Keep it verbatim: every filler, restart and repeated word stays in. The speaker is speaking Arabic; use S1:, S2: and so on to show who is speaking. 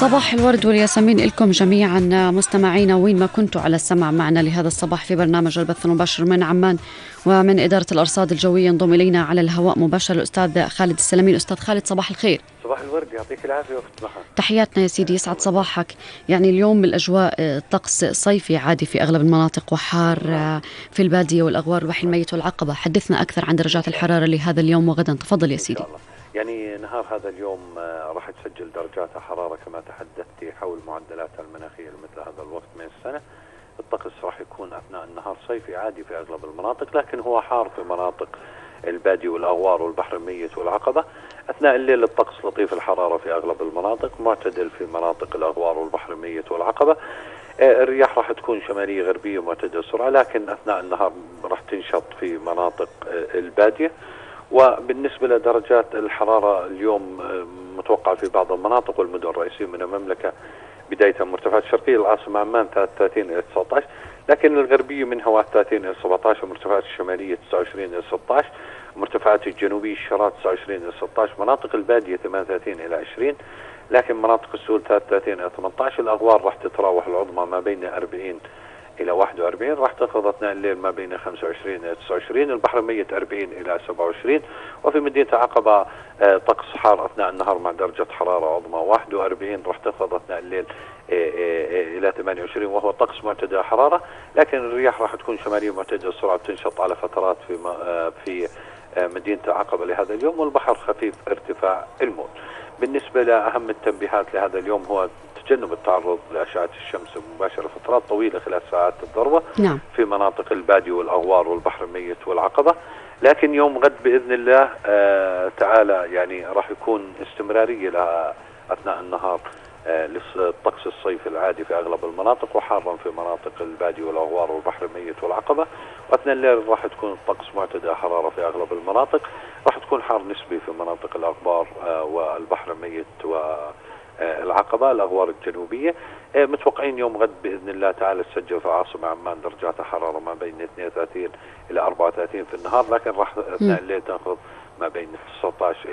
S1: صباح الورد والياسمين لكم جميعا مستمعينا وين ما كنتوا على السمع معنا لهذا الصباح في برنامج البث المباشر من عمان ومن إدارة الأرصاد الجوية. ينضم إلينا على الهواء مباشر الأستاذ خالد السلمي. أستاذ خالد صباح الخير.
S2: صباح الورد، يعطيك العافية وقت محا.
S1: تحياتنا يا سيدي، يسعد صباحك. يعني اليوم الأجواء طقس صيفي عادي في أغلب المناطق وحار في البادية والأغوار الوحي الميت والعقبة. حدثنا أكثر عن درجات الحرارة لهذا اليوم وغدا، تفضل يا سيدي.
S2: يعني نهار هذا اليوم راح تسجل درجات حرارة كما تحدثت حول معدلات المناخية لمثل هذا الوقت من السنة. الطقس راح يكون أثناء النهار صيفي عادي في أغلب المناطق، لكن هو حار في مناطق البادية والأغوار والبحر الميت والعقبة. أثناء الليل الطقس لطيف الحرارة في أغلب المناطق، معتدل في مناطق الأغوار والبحر الميت والعقبة. الرياح راح تكون شمالية غربية معتدل السرعة، لكن أثناء النهار راح تنشط في مناطق البادية. وبالنسبة لدرجات الحرارة اليوم متوقع في بعض المناطق والمدن الرئيسية من المملكة، بداية مرتفعات الشرقية العاصمة عمان ثلاثة وثلاثين إلى تسعة عشر، لكن الغربية منها واحد وثلاثين إلى سبعة عشر، ومرتفعات الشمالية تسعة وعشرين إلى ستة عشر، مرتفعات الجنوبية الشراء تسعة وعشرين إلى ستة عشر، مناطق البادية ثمانية وثلاثين إلى عشرين، لكن مناطق السهول ثلاثة وثلاثين إلى ثمانية عشر. الأغوار راح تتراوح العظمى ما بين أربعين إلى واحد وأربعين، راح تخفض أثناء الليل ما بين خمسة وعشرين إلى تسعة وعشرين، البحر الميت أربعين إلى سبعة وعشرين، وفي مدينة عقبة آه طقس حار أثناء النهار مع درجة حرارة عظمى واحد وأربعين، راح تخفض أثناء الليل آه آه إلى ثمانية وعشرين، وهو طقس معتدل حرارة، لكن الرياح راح تكون شمالية معتدلة السرعة بتنشط على فترات في آه في آه مدينة عقبة لهذا اليوم، والبحر خفيف ارتفاع الموج. بالنسبة لأهم التنبيهات لهذا اليوم هو تجنب التعرض لأشعة الشمس المباشرة فترات طويلة خلال ساعات الذروة نعم. في مناطق البادية والأغوار والبحر الميت والعقبة. لكن يوم غد بإذن الله آه تعالى يعني راح يكون استمرارية لها أثناء النهار آه للطقس الصيفي العادي في أغلب المناطق، وحارا في مناطق البادية والأغوار والبحر الميت والعقبة. وأثناء الليل راح تكون الطقس معتدل حرارة في أغلب المناطق، راح تكون حار نسبي في مناطق الأغبار آه والبحر الميت و العقبة الأغوار الجنوبية. متوقعين يوم غد بإذن الله تعالى تسجل في العاصمة عمان درجات حرارة ما بين اثنين وثلاثين إلى أربعة وثلاثين في النهار، لكن راح أثناء الليل تنخفض ما بين تسعة عشر